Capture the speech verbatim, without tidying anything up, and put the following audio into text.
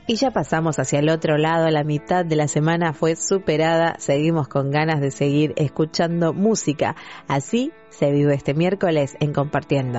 Y ya pasamos hacia el otro lado, la mitad de la semana fue superada, seguimos con ganas de seguir escuchando música. Así se vive este miércoles en Compartiendo.